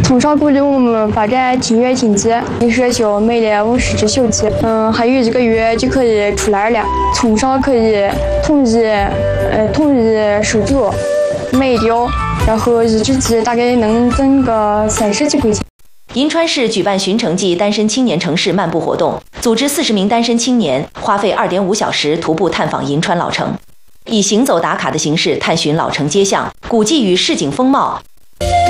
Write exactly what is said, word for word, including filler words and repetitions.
从小鼓励我们发展听乐听记，平时就每练五十支手记，嗯，还有一个月就可以出来了。从小可以统一，呃，统一数组、每雕，然后一支记大概能挣个三十几块钱。 银川市举办寻城记单身青年城市漫步活动，组织四十名单身青年花费二点五小时徒步探访银川老城，以行走打卡的形式探寻老城街巷、古迹与市井风貌。